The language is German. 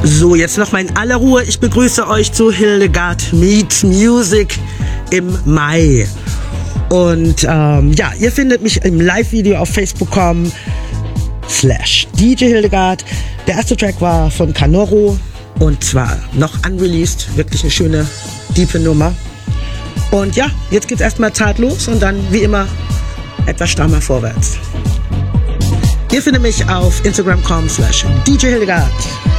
So, jetzt noch mal in aller Ruhe. Ich begrüße euch zu Hildegard Meets Music im Mai. Und ja, ihr findet mich im Live-Video auf facebook.com/DJ Hildegard. Der erste Track war von Canoro und zwar noch unreleased. Wirklich eine schöne, tiefe Nummer. Und ja, jetzt geht's erstmal zart los und dann wie immer etwas strammer vorwärts. Ihr findet mich auf Instagram.com/DJ Hildegard.